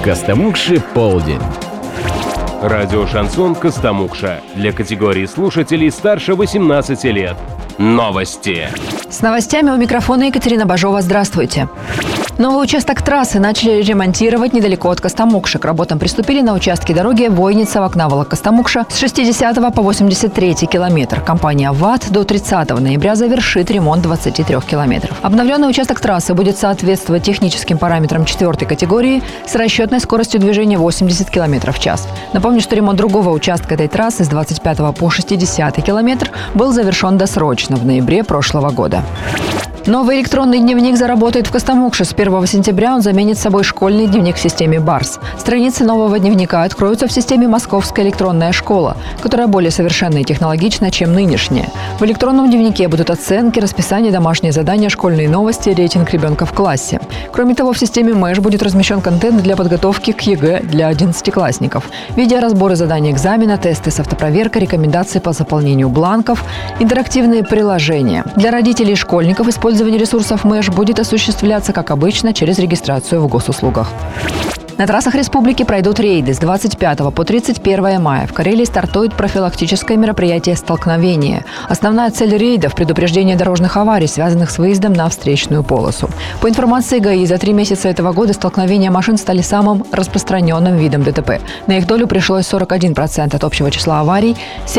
Костомукши полдень. Радио «Шансон» Костомукша. Для категории слушателей старше 18 лет. Новости. С новостями у микрофона Екатерина Бажова. Здравствуйте. Новый участок трассы начали ремонтировать недалеко от Костомукши. К работам приступили на участке дороги Войница-Вакнаволок-Костомукша с 60 по 83 километр. Компания ВАТ до 30 ноября завершит ремонт 23 километров. Обновленный участок трассы будет соответствовать техническим параметрам 4 категории с расчетной скоростью движения 80 км в час. Напомню, что ремонт другого участка этой трассы с 25 по 60 километр был завершен досрочно в ноябре прошлого года. Новый электронный дневник заработает в Костомукше. С 1 сентября он заменит собой школьный дневник в системе БАРС. Страницы нового дневника откроются в системе «Московская электронная школа», которая более совершенна и технологична, чем нынешняя. В электронном дневнике будут оценки, расписание, домашние задания, школьные новости, рейтинг ребенка в классе. Кроме того, в системе МЭШ будет размещен контент для подготовки к ЕГЭ для 11-классников. Видеоразборы заданий экзамена, тесты с автопроверкой, рекомендации по заполнению бланков, интерактивные приложения. Для родителей и школьников использование ресурсов МЭШ будет осуществляться, как обычно, через регистрацию в госуслугах. На трассах республики пройдут рейды с 25 по 31 мая. В Карелии стартует профилактическое мероприятие «Столкновение». Основная цель рейдов – предупреждение дорожных аварий, связанных с выездом на встречную полосу. По информации ГАИ, за 3 месяца этого года столкновения машин стали самым распространенным видом ДТП. На их долю пришлось 41% от общего числа аварий,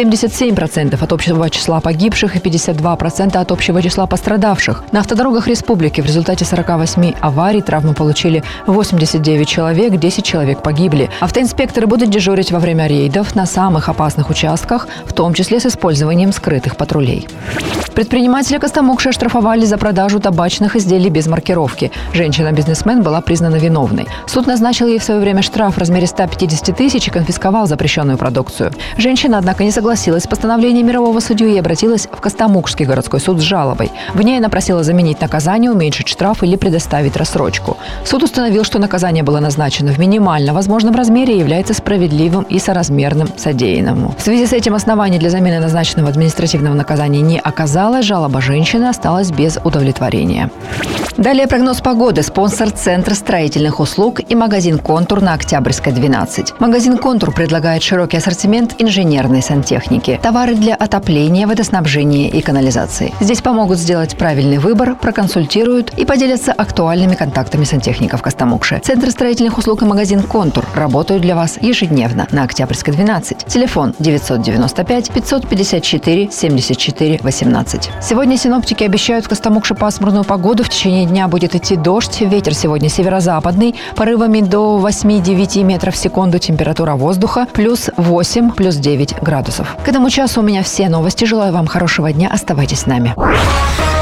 77% от общего числа погибших и 52% от общего числа пострадавших. На автодорогах республики в результате 48 аварий травмы получили 89 человек, 10 человек погибли. Автоинспекторы будут дежурить во время рейдов на самых опасных участках, в том числе с использованием скрытых патрулей. Предпринимателя Костомукши оштрафовали за продажу табачных изделий без маркировки. Женщина-бизнесмен была признана виновной. Суд назначил ей в свое время штраф в размере 150 тысяч и конфисковал запрещенную продукцию. Женщина, однако, не согласилась с постановлением мирового судьи и обратилась в Костомукшский городской суд с жалобой. В ней она просила заменить наказание, уменьшить штраф или предоставить рассрочку. Суд установил, что наказание было назначено в минимально возможном размере и является справедливым и соразмерным содеянному. В связи с этим оснований для замены назначенного административного наказания не оказалось. Жалоба женщины осталась без удовлетворения. Далее прогноз погоды. Спонсор – Центр строительных услуг и магазин «Контур» на Октябрьской, 12. Магазин «Контур» предлагает широкий ассортимент инженерной сантехники, товары для отопления, водоснабжения и канализации. Здесь помогут сделать правильный выбор, проконсультируют и поделятся актуальными контактами сантехников Костомукши. Центр строительных услуг и магазин «Контур» работают для вас ежедневно на Октябрьской, 12. Телефон 995 554 74 18. Сегодня синоптики обещают в Костомукше пасмурную погоду. В течение дня будет идти дождь. Ветер сегодня северо-западный. Порывами до 8-9 метров в секунду. Температура воздуха плюс 8, плюс 9 градусов. К этому часу у меня все новости. Желаю вам хорошего дня. Оставайтесь с нами.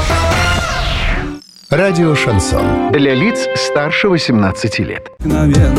Радио «Шансон». Для лиц старше 18 лет.